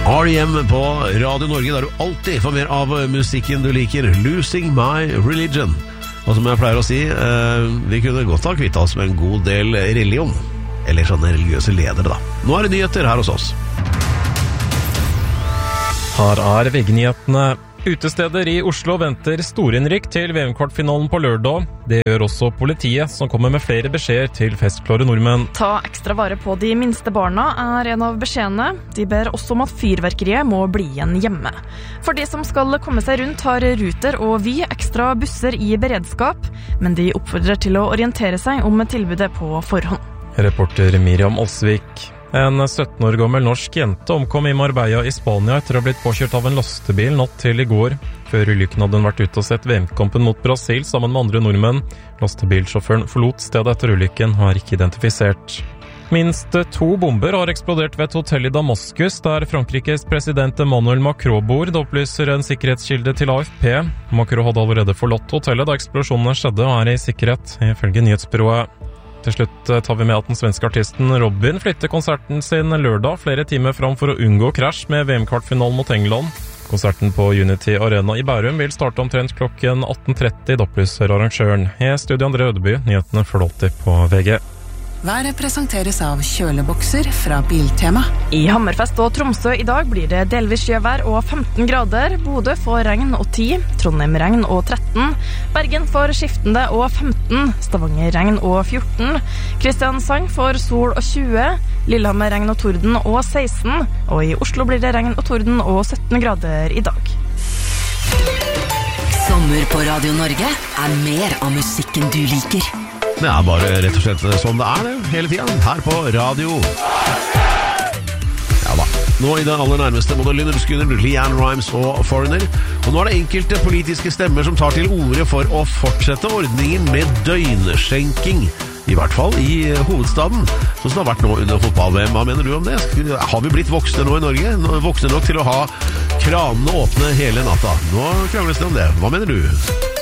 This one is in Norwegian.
R.E.M. på Radio Norge, der du alltid får mer av musikken du liker. Losing My Religion. Og som jeg pleier å si, vi kunne godt ha kvittet oss med en god del religion. Eller sånne religiøse ledere da. Nå det nyheter her hos oss. Her VG-nyhetene. Utesteder i Oslo venter storinnrykk til VM-kvartfinalen på lørdag. Det gjør også politiet, som kommer med flere beskjeder til festklare nordmenn. Ta ekstra vare på de minste barna en av beskjedene. De ber også om at fyrverkeriet må bli igjen hjemme. For de som skal komme seg rundt har Ruter og Vy ekstra busser i beredskap, men de oppfordrer til å orientere seg om tilbudet på forhånd. Reporter Miriam Olsvik. En 17 år gammel norsk jente omkom i Marbella i Spania etter å ha blitt påkjørt av en lastebil natt til i går. Før ulykken hadde hun vært ute og sett VM-kampen mot Brasil sammen med andre nordmenn. Lastebilsjåføren forlot stedet etter ulykken, har ikke identifisert. Minst 2 bomber har eksplodert ved et hotell i Damaskus, der Frankrikes president Emmanuel Macron bor. Det opplyser en sikkerhetskilde til AFP. Macron hadde allerede forlatt hotellet da eksplosjonene skjedde, og i sikkerhet, ifølge nyhetsbyrået. Til slutt tar vi med at den svenske artisten Robin flytter konserten sin lørdag flere timer fram for å unngå krasj med VM-kvartfinalen mot England. Konserten på Unity Arena i Bærum vil starte omtrent klokken 18:30, opplyser arrangøren. I studio André Ødeby, nyhetene får alltid på VG. Været presenteres av kjølebokser fra Biltema. I Hammerfest og Tromsø i dag blir det delvis sjøvær og 15 grader. Bodø får regn og 10, Trondheim regn og 13, Bergen får skiftende og 15, Stavanger regn og 14, Kristiansand får sol og 20, Lillehammer regn og torden og 16, og i Oslo blir det regn og torden og 17 grader i dag. Sommer på Radio Norge mer av musikken du liker. Det bare rett og slett sånn det det, hele tiden, her på radio. Ja da, nå i det aller nærmeste må det Lynyrd Skynyrd, LeAnn Rimes og Foreigner. Og nå det enkelte politiske stemmer som tar til orde for å fortsette ordningen med døgnskjenking. I hvert fall i hovedstaden, sånn som det har vært nå under fotball-VM. Hva mener du om det? Har vi blitt voksne nå i Norge? Voksne nok til å ha kranene åpne hele natta? Nå krangles det om det. Hva mener du?